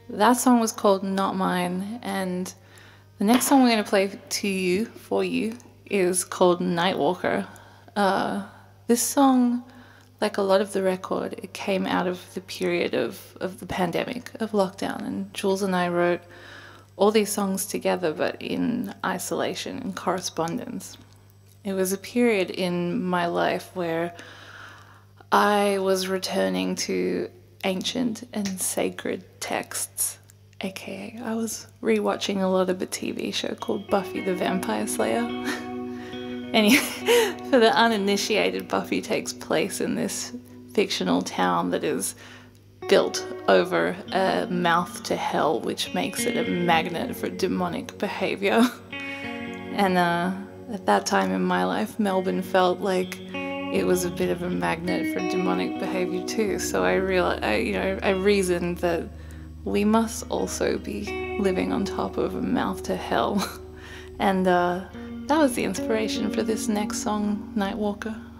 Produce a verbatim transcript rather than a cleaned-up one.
That song was called Not Mine, and the next song we're going to play to you, for you, is called Nightwalker. Uh, this song, like a lot of the record, it came out of the period of, of the pandemic, of lockdown, and Jules and I wrote all these songs together but in isolation and correspondence. It was a period in my life where I was returning to ancient and sacred texts, aka I was rewatching a lot of a T V show called Buffy the Vampire Slayer. Anyway, for the uninitiated, Buffy takes place in this fictional town that is built over a mouth to hell, which makes it a magnet for demonic behaviour. And uh, at that time in my life, Melbourne felt like it was a bit of a magnet for demonic behaviour too. So I realized, I, you know, I reasoned that we must also be living on top of a mouth to hell. And uh, that was the inspiration for this next song, Nightwalker.